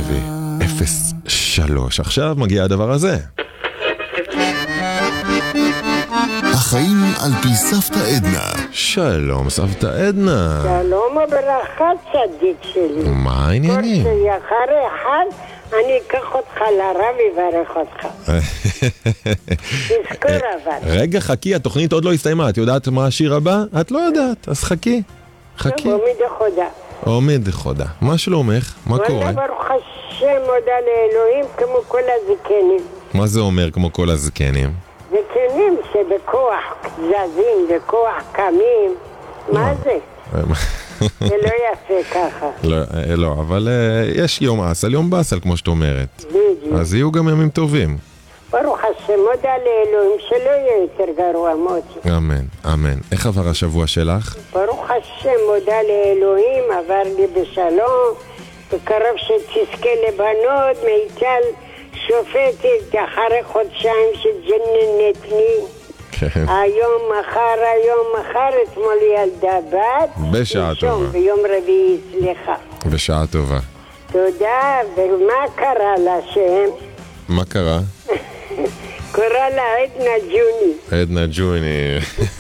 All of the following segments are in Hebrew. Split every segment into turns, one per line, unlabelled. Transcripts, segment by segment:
03. עכשיו מגיע הדבר הזה.
החיים על פי סבתא עדנה.
שלום סבתא עדנה.
שלום וברכה צדיק שלי.
מה העניינים?
כל שיחר אחד אני אקח אותך לרב ויברך אותך. תזכור אבל.
רגע חכי, התוכנית עוד לא הסתיימה. את יודעת מה השיר הבא? את לא יודעת, אז חכי. חכי.
עומד חודה.
עומד חודה. מה שלומך? מה קורה?
וואלה ברוך השם מודה לאלוהים כמו כל הזקנים.
מה זה אומר כמו כל הזקנים?
זקנים שבכוח זזים, בכוח קמים. מה זה? זה לא יפה ככה.
לא, אבל יש יום אסל, יום באסל כמו שאת אומרת.
בדיוק.
אז יהיו גם ימים טובים.
ברוך השם מודה לאלוהים שלא יהיה יותר גרוע מותי.
אמן, אמן. איך עבר השבוע שלך?
ברוך השם מודה לאלוהים, עבר לי בשלום, בקרוב שתזכה לבנות, מיטל שופטת אחרי חודשיים שג'ננתני.
כן.
היום מחר, אתמול ילדה בת.
בשעה טובה.
ביום רביעי, סליחה.
בשעה טובה.
תודה, ומה קרה לה שם?
מה קרה?
קורא לה עדנה ג'וני.
עדנה ג'וני.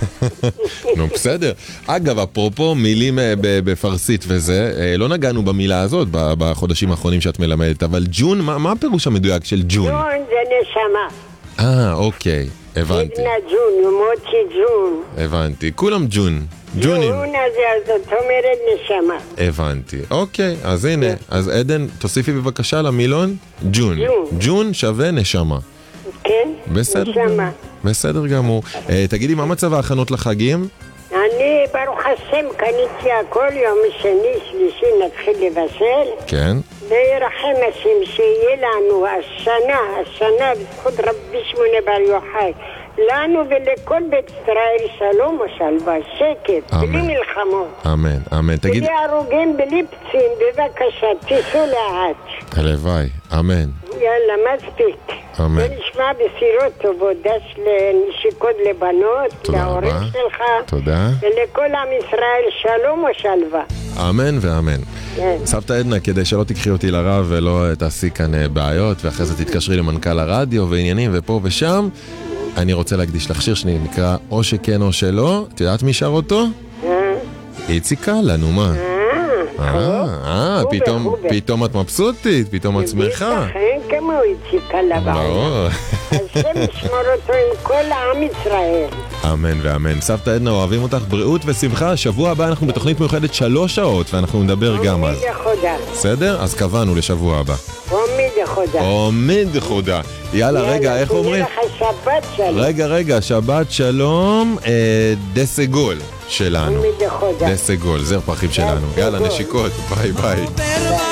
נו בסדר. אגב, אפרופו מילים בפרסית וזה, לא נגענו במילה הזאת בחודשים האחרונים שאת מלמדת, אבל ג'ון, מה הפירוש המדויק של ג'ון?
ג'ון זה נשמה.
אוקיי, הבנתי.
עדנה ג'ון, מוצי ג'ון.
הבנתי, כולם ג'ון. ג'ונים.
ג'ון הזה, זאת אומרת נשמה.
הבנתי. אוקיי, אז הנה, אז עדן, תוסיפי בבקשה למילון ג'ון. ג'ון שווה נשמה.
כן?
בסדר
נשמה.
גמור. בסדר גמור. תגידי, מה מצב ההכנות לחגים?
אני, ברוך השם, קניתי הכל יום שני, שלישי, נתחיל לבשל.
כן.
וירחם השם שיהיה לנו השנה, בזכות רבי שמונה בר יוחאי, לנו ולכל בית ישראל שלום ושלווה, שקט, בלי מלחמות.
אמן, אמן. תגיד...
בלי הרוגים, בלי פצועים, בבקשה, תיסעו לאט.
הלוואי, אמן.
יאללה, מספיק.
אמן.
ונשמע בסירות טובות, דש לנשיקות לבנות, להורים שלך.
תודה.
ולכל עם ישראל שלום ושלווה.
אמן ואמן. סבתא עדנה, כדי שלא תקחי אותי לרב ולא תעשי כאן בעיות, ואחרי זה תתקשרי למנכ"ל הרדיו ועניינים ופה ושם, אני רוצה להקדיש לך שיר שנקרא או שכן או שלא. את יודעת מי שר אותו? איציק קלה, נו מה? פתאום את מבסוטית, פתאום את שמחה.
אין כמו איציק קלה בעולם. השם ישמור אותו עם כל העם ישראל.
אמן ואמן. סבתא עדנה, אוהבים אותך, בריאות ושמחה. שבוע הבא אנחנו בתוכנית מיוחדת 3 שעות ואנחנו נדבר גם על... בסדר? אז קבענו לשבוע הבא. עומד חודה. יאללה, רגע, איך אומרים? רגע, שבת שלום, דסגול שלנו. דסגול, זר פרחים שלנו. יאללה, נשיקות, ביי ביי.